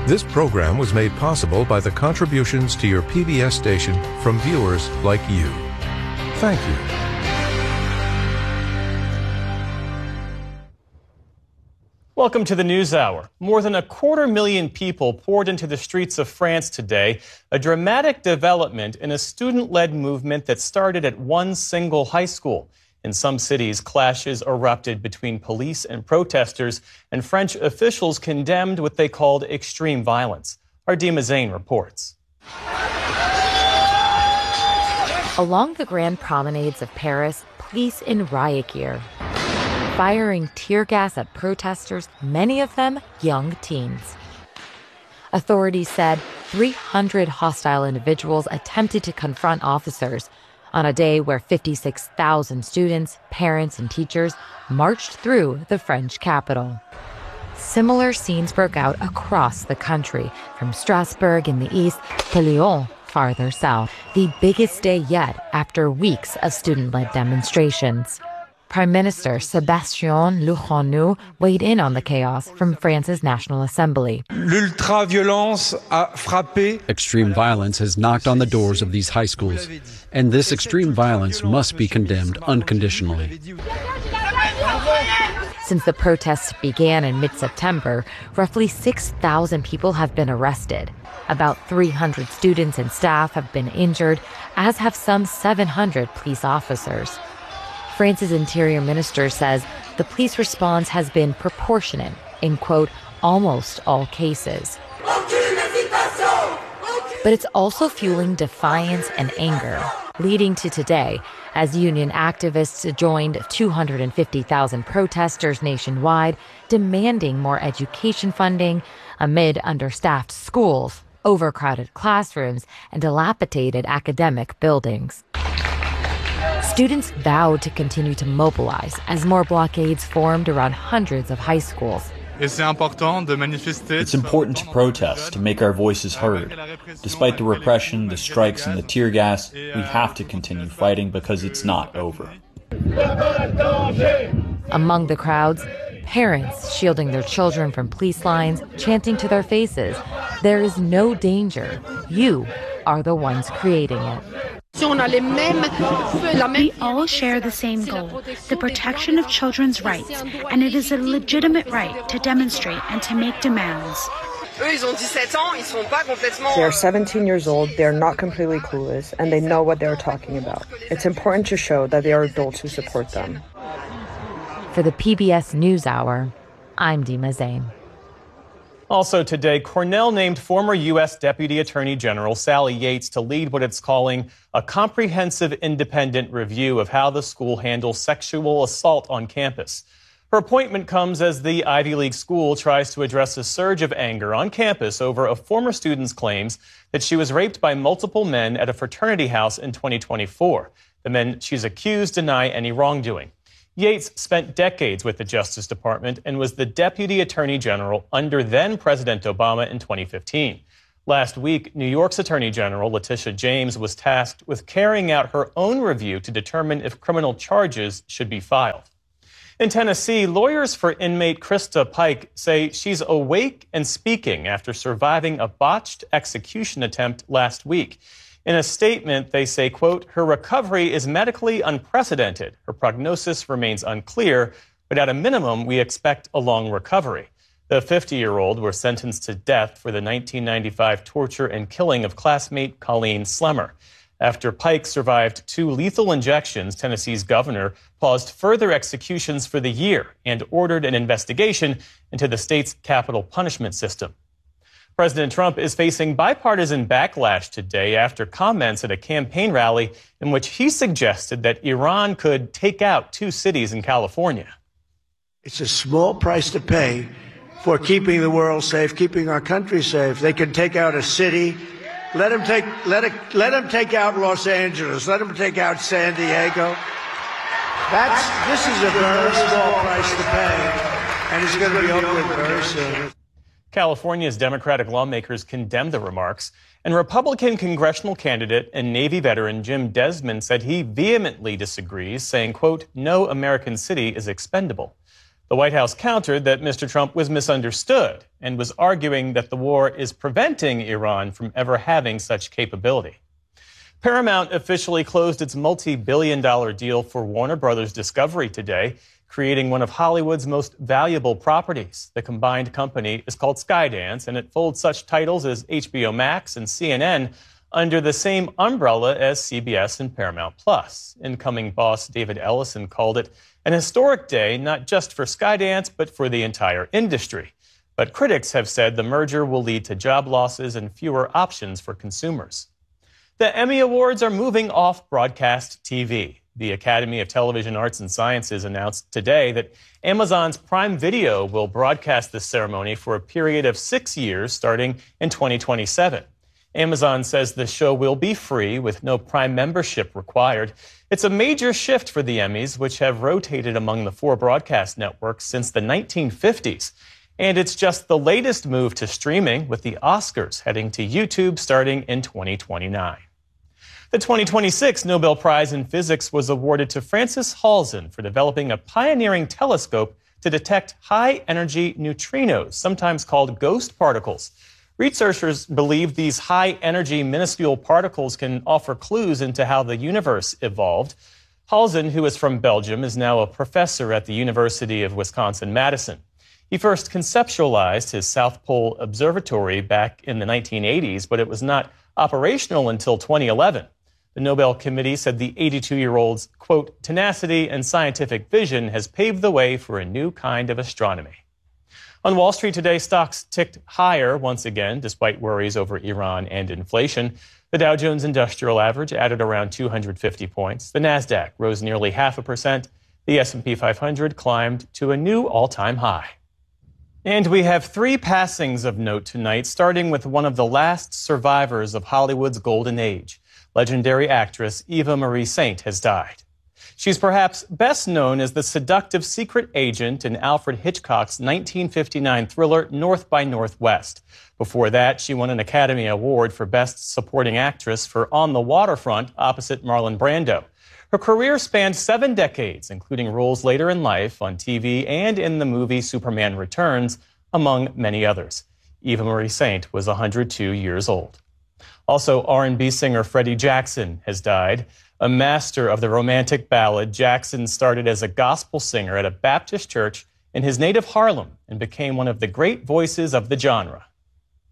This program was made possible by the contributions to your PBS station from viewers like you. Thank you. Welcome to the NewsHour. More than 250,000 people poured into the streets of France today, a dramatic development in a student-led movement that started at one single high school. In some cities, clashes erupted between police and protesters, and French officials condemned what they called extreme violence. Ardima Zain reports. Along the grand promenades of Paris, police in riot gear, firing tear gas at protesters, many of them young teens. Authorities said 300 hostile individuals attempted to confront officers on a day where 56,000 students, parents, and teachers marched through the French capital. Similar scenes broke out across the country, from Strasbourg in the east to Lyon farther south, the biggest day yet after weeks of student-led demonstrations. Prime Minister Sébastien Lecornu weighed in on the chaos from France's National Assembly. L'ultra-violence a frappé. Extreme violence has knocked on the doors of these high schools, and this extreme violence must be condemned unconditionally. Since the protests began in mid-September, roughly 6,000 people have been arrested. About 300 students and staff have been injured, as have some 700 police officers. France's interior minister says the police response has been proportionate in, quote, almost all cases. But it's also fueling defiance and anger, leading to today, as union activists joined 250,000 protesters nationwide, demanding more education funding amid understaffed schools, overcrowded classrooms, and dilapidated academic buildings. Students vowed to continue to mobilize as more blockades formed around hundreds of high schools. It's important to protest, to make our voices heard. Despite the repression, the strikes, and the tear gas, we have to continue fighting because it's not over. Among the crowds, parents shielding their children from police lines, chanting to their faces, "There is no danger. You are the ones creating it." We all share the same goal, the protection of children's rights, and it is a legitimate right to demonstrate and to make demands. They're 17 years old, they're not completely clueless, and they know what they're talking about. It's important to show that there are adults who support them. For the PBS NewsHour, I'm Dima Zain. Also today, Cornell named former U.S. Deputy Attorney General Sally Yates to lead what it's calling a comprehensive independent review of how the school handles sexual assault on campus. Her appointment comes as the Ivy League school tries to address a surge of anger on campus over a former student's claims that she was raped by multiple men at a fraternity house in 2024. The men she's accused deny any wrongdoing. Yates spent decades with the Justice Department and was the Deputy Attorney General under then-President Obama in 2015. Last week, New York's Attorney General Letitia James was tasked with carrying out her own review to determine if criminal charges should be filed. In Tennessee, lawyers for inmate Krista Pike say she's awake and speaking after surviving a botched execution attempt last week. In a statement, they say, quote, her recovery is medically unprecedented. Her prognosis remains unclear, but at a minimum, we expect a long recovery. The 50-year-old was sentenced to death for the 1995 torture and killing of classmate Colleen Slemmer. After Pike survived 2 lethal injections, Tennessee's governor paused further executions for the year and ordered an investigation into the state's capital punishment system. President Trump is facing bipartisan backlash today after comments at a campaign rally in which he suggested that Iran could take out 2 cities in California. It's a small price to pay for keeping the world safe, keeping our country safe. They can take out a city. Let them take out Los Angeles. Let them take out San Diego. This is a very small price to pay, and it's going to be over with very soon. California's Democratic lawmakers condemned the remarks, and Republican congressional candidate and Navy veteran Jim Desmond said he vehemently disagrees, saying, quote, no American city is expendable. The White House countered that Mr. Trump was misunderstood and was arguing that the war is preventing Iran from ever having such capability. Paramount officially closed its multi-billion-dollar deal for Warner Brothers Discovery today, creating one of Hollywood's most valuable properties. The combined company is called Skydance, and it folds such titles as HBO Max and CNN under the same umbrella as CBS and Paramount+. Incoming boss David Ellison called it an historic day, not just for Skydance, but for the entire industry. But critics have said the merger will lead to job losses and fewer options for consumers. The Emmy Awards are moving off broadcast TV. The Academy of Television Arts and Sciences announced today that Amazon's Prime Video will broadcast this ceremony for a period of 6 years starting in 2027. Amazon says the show will be free with no Prime membership required. It's a major shift for the Emmys, which have rotated among the 4 broadcast networks since the 1950s. And it's just the latest move to streaming, with the Oscars heading to YouTube starting in 2029. The 2026 Nobel Prize in Physics was awarded to Francis Halzen for developing a pioneering telescope to detect high-energy neutrinos, sometimes called ghost particles. Researchers believe these high-energy minuscule particles can offer clues into how the universe evolved. Halzen, who is from Belgium, is now a professor at the University of Wisconsin-Madison. He first conceptualized his South Pole Observatory back in the 1980s, but it was not operational until 2011. The Nobel Committee said the 82-year-old's, quote, tenacity and scientific vision has paved the way for a new kind of astronomy. On Wall Street today, stocks ticked higher once again, despite worries over Iran and inflation. The Dow Jones Industrial Average added around 250 points. The Nasdaq rose nearly 0.5%. The S&P 500 climbed to a new all-time high. And we have 3 passings of note tonight, starting with one of the last survivors of Hollywood's golden age. Legendary actress Eva Marie Saint has died. She's perhaps best known as the seductive secret agent in Alfred Hitchcock's 1959 thriller North by Northwest. Before that, she won an Academy Award for Best Supporting Actress for On the Waterfront opposite Marlon Brando. Her career spanned 7 decades, including roles later in life on TV and in the movie Superman Returns, among many others. Eva Marie Saint was 102 years old. Also, R&B singer Freddie Jackson has died. A master of the romantic ballad, Jackson started as a gospel singer at a Baptist church in his native Harlem and became one of the great voices of the genre.